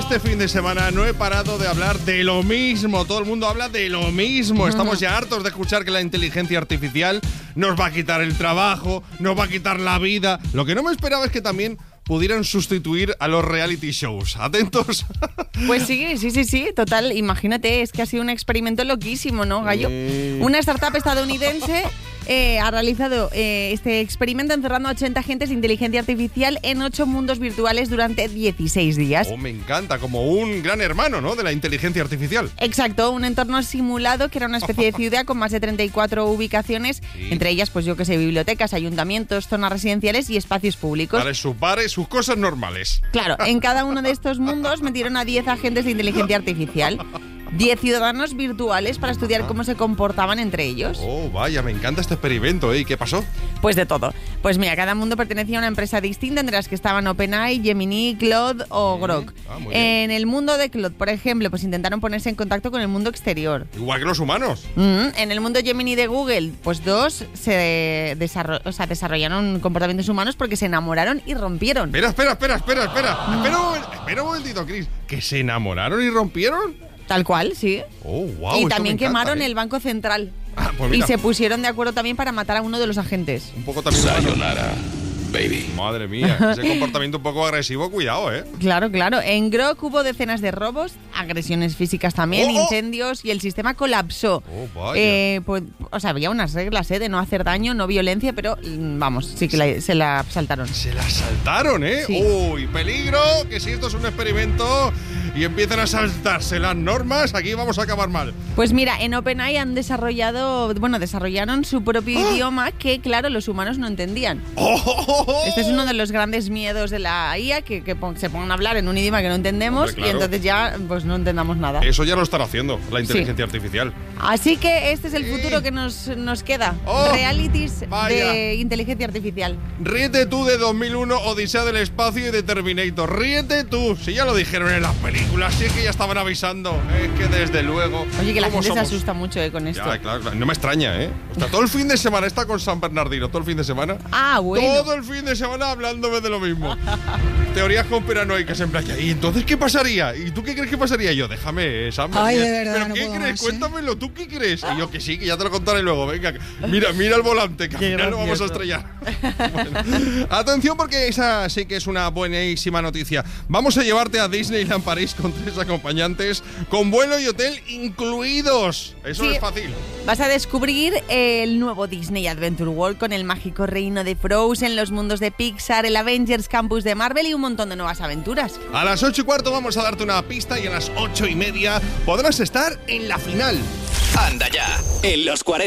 este fin de semana no he parado de hablar de lo mismo. Todo el mundo habla de lo mismo. Estamos ya hartos de escuchar que la inteligencia artificial nos va a quitar el trabajo, nos va a quitar la vida. Lo que no me esperaba es que también pudieran sustituir a los reality shows. ¿Atentos? Pues sí, total. Imagínate, es que ha sido un experimento loquísimo, ¿no, Gallo? Una startup estadounidense ha realizado este experimento encerrando a 80 agentes de inteligencia artificial en 8 mundos virtuales durante 16 días. Me encanta, como un gran hermano, ¿no?, de la inteligencia artificial. Exacto, un entorno simulado que era una especie de ciudad con más de 34 ubicaciones, sí. Entre ellas, pues yo que sé, bibliotecas, ayuntamientos, zonas residenciales y espacios públicos. Para sus bares, sus cosas normales. Claro, en cada uno de estos mundos metieron a 10 agentes de inteligencia artificial. 10 ciudadanos virtuales para estudiar cómo se comportaban entre ellos. Oh, vaya, me encanta este experimento, ¿eh? ¿Y qué pasó? Pues de todo. Pues mira, cada mundo pertenecía a una empresa distinta, entre las que estaban OpenAI, Gemini, Claude o Grok. En el mundo de Claude, por ejemplo, pues intentaron ponerse en contacto con el mundo exterior. Igual que los humanos. En el mundo Gemini de Google, pues 2 se desarrollaron comportamientos humanos porque se enamoraron y rompieron. Espera un momentito, Chris. ¿Que se enamoraron y rompieron? Tal cual, sí. Oh, wow, y también quemaron el Banco Central. Pues mira. Y se pusieron de acuerdo también para matar a uno de los agentes. Un poco también. Sayonara, baby. Madre mía, ese comportamiento un poco agresivo, cuidado, ¿eh? Claro. En Grok hubo decenas de robos, agresiones físicas también, incendios y el sistema colapsó. Pues, había unas reglas de no hacer daño, no violencia, pero vamos, sí que se la saltaron. Se la saltaron, ¿eh? Sí. Uy, peligro, que si esto es un experimento y empiezan a saltarse las normas, aquí vamos a acabar mal. Pues mira, en OpenAI desarrollaron su propio idioma que, claro, los humanos no entendían. Este es uno de los grandes miedos de la IA, que se pongan a hablar en un idioma que no entendemos. Hombre, claro. Y entonces ya pues no entendamos nada. Eso ya lo están haciendo, la inteligencia artificial. Así que este es el futuro que nos queda. Realities de inteligencia artificial. Ríete tú de 2001, Odisea del Espacio y de Terminator. Ríete tú, si ya lo dijeron en las películas, si es que ya estaban avisando. Es que desde luego. Oye, que la gente se asusta mucho con esto. Ya, claro, no me extraña, ¿eh? O sea, todo el fin de semana está con San Bernardino, todo el fin de semana. Bueno. Todo el fin de semana hablándome de lo mismo. Teorías conspiranoicas en plan. ¿Y entonces qué pasaría? ¿Y tú qué crees que pasaría? Y yo, déjame, Sam. Ay, de verdad. ¿Pero qué crees? Más, cuéntamelo, ¿tú qué crees? Y yo, que sí, que ya te lo contaré luego. Venga, mira el volante, que al final lo vamos a estrellar. Bueno, atención, porque esa sí que es una buenísima noticia. Vamos a llevarte a Disneyland París con 3 acompañantes, con vuelo y hotel incluidos. Eso no es fácil. Vas a descubrir el nuevo Disney Adventure World con el mágico reino de Frozen, los mundos de Pixar, el Avengers Campus de Marvel y un montón de nuevas aventuras. A las 8:15 vamos a darte una pista y a las 8:30 podrás estar en la final. Anda ya, en los 40.